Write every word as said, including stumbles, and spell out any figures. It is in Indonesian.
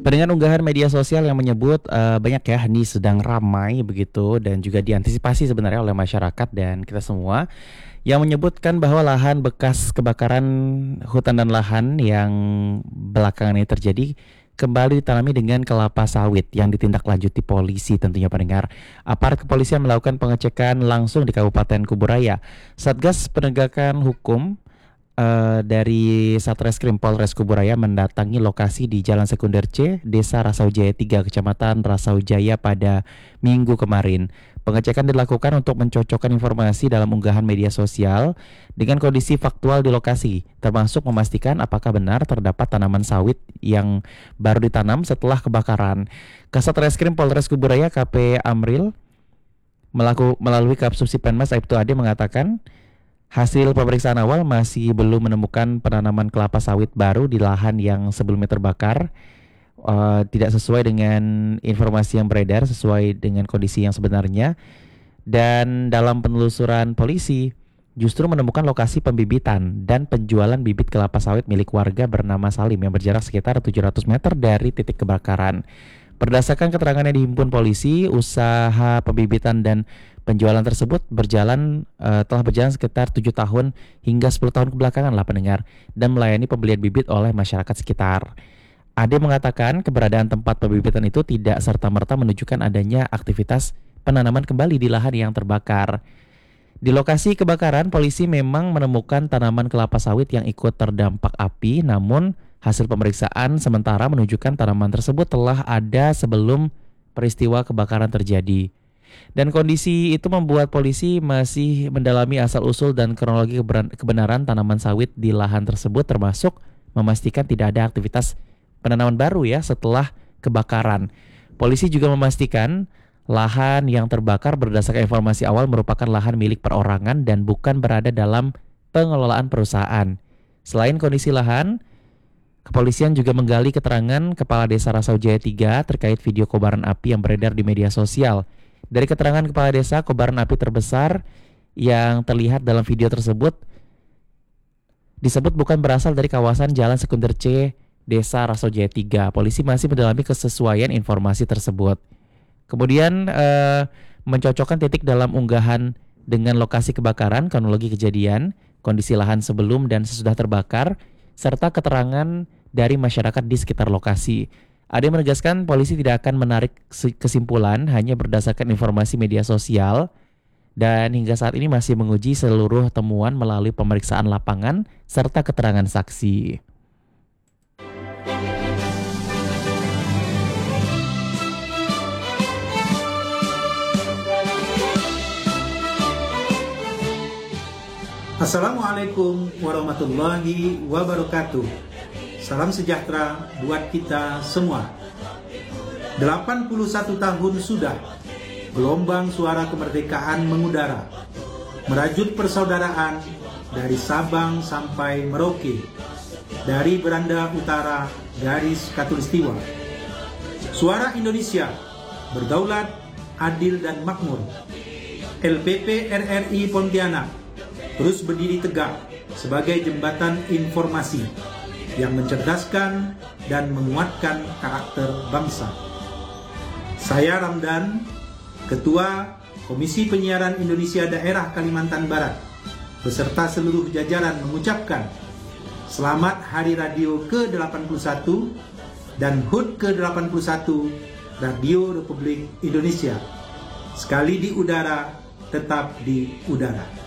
Dengan unggahan media sosial yang menyebut eh, banyak ya ini sedang ramai begitu dan juga diantisipasi sebenarnya oleh masyarakat dan kita semua yang menyebutkan bahwa lahan bekas kebakaran hutan dan lahan yang belakangan ini terjadi kembali ditanami dengan kelapa sawit yang ditindaklanjuti polisi tentunya pendengar. Aparat kepolisian melakukan pengecekan langsung di Kabupaten Kuburaya. Satgas Penegakan Hukum eh, dari Satreskrim Polres Kuburaya mendatangi lokasi di Jalan Sekunder C, Desa Rasaujaya tiga, Kecamatan Rasaujaya pada Minggu kemarin. Pengecekan dilakukan untuk mencocokkan informasi dalam unggahan media sosial dengan kondisi faktual di lokasi, termasuk memastikan apakah benar terdapat tanaman sawit yang baru ditanam setelah kebakaran. Kasat Reskrim Polres Kuburaya K P Amril melaku, melalui Kapsusi Penmas Aibtu Ade mengatakan hasil pemeriksaan awal masih belum menemukan penanaman kelapa sawit baru di lahan yang sebelumnya terbakar. Uh, tidak sesuai dengan informasi yang beredar, sesuai dengan kondisi yang sebenarnya. Dan dalam penelusuran polisi justru menemukan lokasi pembibitan dan penjualan bibit kelapa sawit milik warga bernama Salim yang berjarak sekitar tujuh ratus meter dari titik kebakaran. Berdasarkan keterangan yang dihimpun polisi, usaha pembibitan dan penjualan tersebut berjalan uh, telah berjalan sekitar tujuh tahun hingga sepuluh tahun kebelakangan lah pendengar, dan melayani pembelian bibit oleh masyarakat sekitar. Ade mengatakan keberadaan tempat pembibitan itu tidak serta-merta menunjukkan adanya aktivitas penanaman kembali di lahan yang terbakar. Di lokasi kebakaran, polisi memang menemukan tanaman kelapa sawit yang ikut terdampak api, namun hasil pemeriksaan sementara menunjukkan tanaman tersebut telah ada sebelum peristiwa kebakaran terjadi. Dan kondisi itu membuat polisi masih mendalami asal-usul dan kronologi kebenaran tanaman sawit di lahan tersebut, termasuk memastikan tidak ada aktivitas penanaman baru ya setelah kebakaran. Polisi juga memastikan lahan yang terbakar berdasarkan informasi awal merupakan lahan milik perorangan dan bukan berada dalam pengelolaan perusahaan. Selain kondisi lahan, kepolisian juga menggali keterangan Kepala Desa Rasaujaya tiga terkait video kobaran api yang beredar di media sosial. Dari keterangan Kepala Desa, kobaran api terbesar yang terlihat dalam video tersebut disebut bukan berasal dari kawasan Jalan Sekunder C, Desa Rasaujaya tiga. Polisi masih mendalami kesesuaian informasi tersebut. Kemudian eh, mencocokkan titik dalam unggahan dengan lokasi kebakaran, kronologi kejadian, kondisi lahan sebelum dan sesudah terbakar, serta keterangan dari masyarakat di sekitar lokasi. Ade menegaskan polisi tidak akan menarik kesimpulan hanya berdasarkan informasi media sosial dan hingga saat ini masih menguji seluruh temuan melalui pemeriksaan lapangan serta keterangan saksi. Assalamualaikum warahmatullahi wabarakatuh. Salam sejahtera buat kita semua. delapan puluh satu tahun sudah gelombang suara kemerdekaan mengudara, merajut persaudaraan dari Sabang sampai Merauke, dari beranda utara garis Katulistiwa. Suara Indonesia berdaulat, adil dan makmur. L P P R R I Pontianak terus berdiri tegak sebagai jembatan informasi yang mencerdaskan dan menguatkan karakter bangsa. Saya Ramdan, Ketua Komisi Penyiaran Indonesia Daerah Kalimantan Barat, beserta seluruh jajaran mengucapkan selamat Hari Radio ke delapan puluh satu dan H U T ke delapan puluh satu Radio Republik Indonesia. Sekali di udara, tetap di udara.